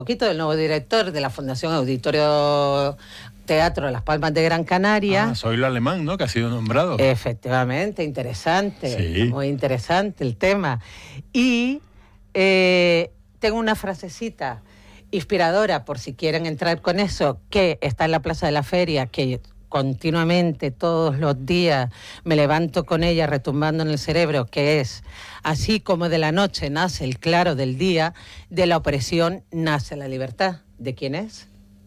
Poquito del nuevo director de la Fundación Auditorio Teatro de Las Palmas de Gran Canaria. Zoilo Alemán, ¿no? Que ha sido nombrado. Efectivamente, interesante, sí. Muy interesante el tema. Y tengo una frasecita inspiradora, por si quieren entrar con eso, que está en la Plaza de la Feria, que continuamente, todos los días, me levanto con ella retumbando en el cerebro, que es: así como de la noche nace el claro del día, de la opresión nace la libertad. ¿De quién es?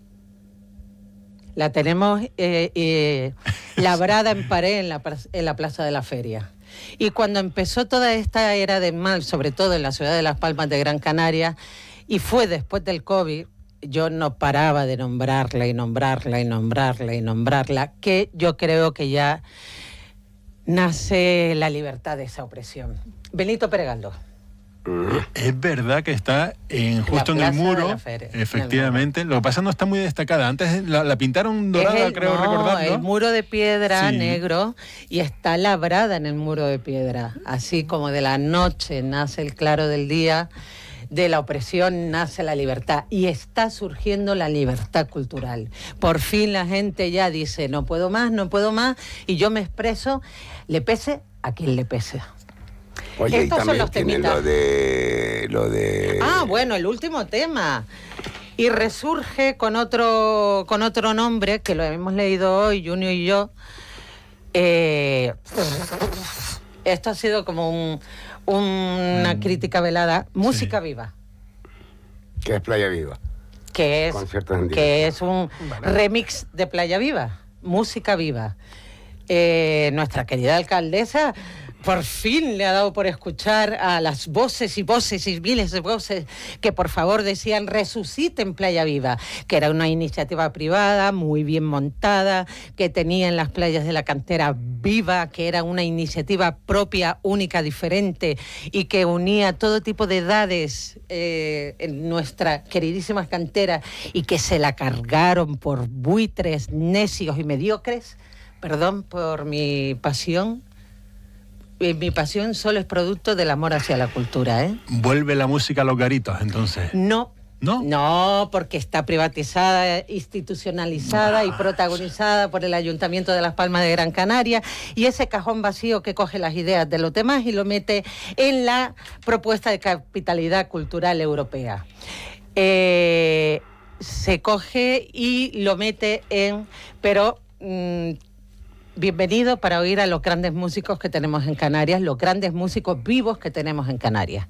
La tenemos labrada en pared en la Plaza de la Feria. Y cuando empezó toda esta era del mal, sobre todo en la ciudad de Las Palmas de Gran Canaria, y fue después del COVID, yo no paraba de nombrarla y nombrarla y nombrarla y nombrarla, que yo creo que ya nace la libertad de esa opresión. Benito Pérez Galdós. Es verdad que está justo en el muro, efectivamente. Lo que pasa no está muy destacada. Antes la pintaron dorada, creo recordar, ¿no? El muro de piedra negro, y está labrada en el muro de piedra. Así como de la noche nace el claro del día, de la opresión nace la libertad, y está surgiendo la libertad cultural. Por fin la gente ya dice: no puedo más, no puedo más, y yo me expreso, le pese a quien le pese. Oye, estos y también son los tiene temitas. lo de... Ah, bueno, el último tema. Y resurge con otro nombre, que lo hemos leído hoy, Junio y yo. Esto ha sido como una crítica velada. Música viva. Que es Playa Viva. Que es un remix de Playa Viva. Música viva. Nuestra querida alcaldesa por fin le ha dado por escuchar a las voces y voces y miles de voces que por favor decían: resuciten Playa Viva, que era una iniciativa privada muy bien montada, que tenía en las playas de la cantera viva, que era una iniciativa propia, única, diferente, y que unía todo tipo de edades en nuestra queridísima cantera, y que se la cargaron por buitres, necios y mediocres. Perdón por mi pasión. Mi pasión solo es producto del amor hacia la cultura, ¿eh? ¿Vuelve la música a los garitos, entonces? No. ¿No? No, porque está privatizada, institucionalizada y protagonizada por el Ayuntamiento de Las Palmas de Gran Canaria, y ese cajón vacío que coge las ideas de los demás y lo mete en la propuesta de capitalidad cultural europea. Se coge y lo mete en... Pero... bienvenido para oír a los grandes músicos que tenemos en Canarias, los grandes músicos vivos que tenemos en Canarias.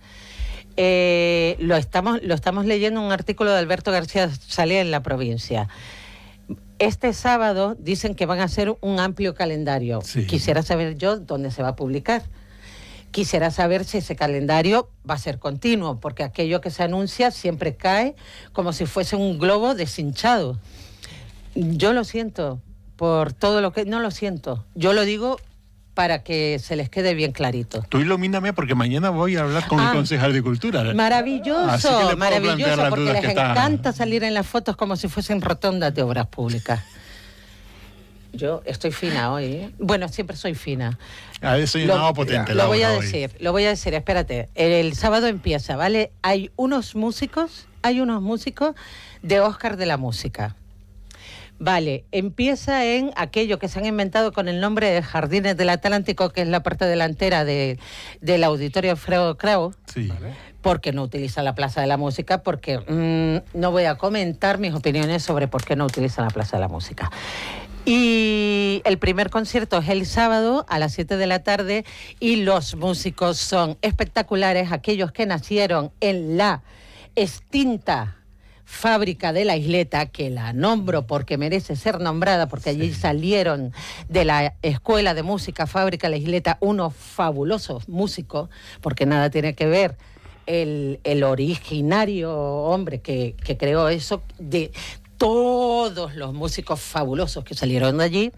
Lo estamos leyendo un artículo de Alberto García Salé en La Provincia. Este sábado dicen que van a hacer un amplio calendario. Sí. Quisiera saber yo dónde se va a publicar. Quisiera saber si ese calendario va a ser continuo, porque aquello que se anuncia siempre cae como si fuese un globo deshinchado. Yo lo siento. Por todo lo que... No lo siento. Yo lo digo para que se les quede bien clarito. Tú ilumíname, porque mañana voy a hablar con el concejal de Cultura. Maravilloso, maravilloso, porque les encanta salir en las fotos como si fuesen rotondas de obras públicas. Yo estoy fina hoy, ¿eh? Bueno, siempre soy fina. Soy potente. Lo voy a decir, espérate. El sábado empieza, ¿vale? Hay unos músicos de Óscar de la música. Vale, empieza en aquello que se han inventado con el nombre de Jardines del Atlántico, que es la parte delantera del Auditorio Alfredo Kraus. Sí. Vale. Porque no utiliza la Plaza de la Música, porque no voy a comentar mis opiniones sobre por qué no utilizan la Plaza de la Música. Y el primer concierto es el sábado a las 7 de la tarde, y los músicos son espectaculares, aquellos que nacieron en la extinta Fábrica de la Isleta, que la nombro porque merece ser nombrada, porque allí salieron de la Escuela de Música Fábrica de la Isleta unos fabulosos músicos, porque nada tiene que ver el originario hombre que creó eso, de todos los músicos fabulosos que salieron de allí.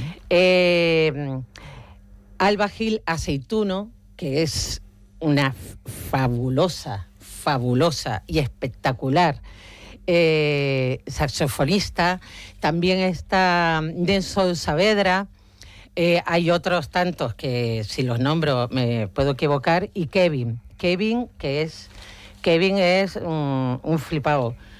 Alba Gil Aceituno, que es una fabulosa y espectacular saxofonista. También está Denso Saavedra. Hay otros tantos que, si los nombro, me puedo equivocar. Y Kevin, que es un flipado.